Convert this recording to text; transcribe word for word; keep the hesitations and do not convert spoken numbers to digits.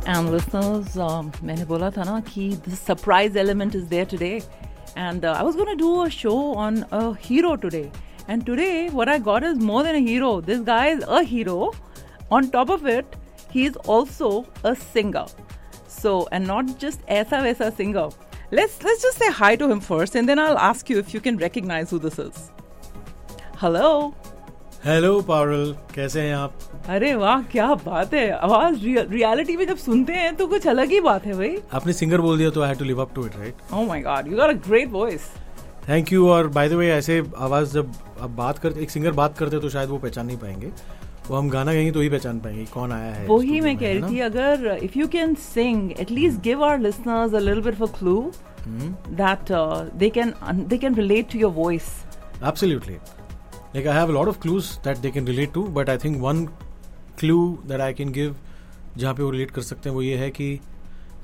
And listeners, um, मैंने बोला था ना कि the surprise element is there today. And uh, I was going to do a show on a hero today. And today, what I got is more than a hero. This guy is a hero. On top of it, he is also a singer. So, and not just aisa vaisa singer. Let's let's just say hi to him first, and then I'll ask you if you can recognize who this is. Hello. Hello Parul, कैसे हैं आप? अरे वाह, क्या बात है. आवाज reality में जब सुनते हैं तो कुछ अलग ही बात है भाई. आपने सिंगर बोल दिया तो I had to live up to it, right? Oh my God, you got a great voice. Thank you. और बाय द वे, ऐसे आवाज जब आप बात करते, एक सिंगर बात करते तो शायद वो पहचान नहीं पाएंगे. वो हम गाना गाएंगे तो ही पहचान पाएंगे कौन आया है. वही मैं कह रही थी, अगर if you can sing, at least give our listeners a little bit of a clue that they can they can relate to your voice. Absolutely. Like I have a lot of clues that they can relate to, but I think one clue that I can give जहाँ पे वो relate कर सकते हैं वो ये है कि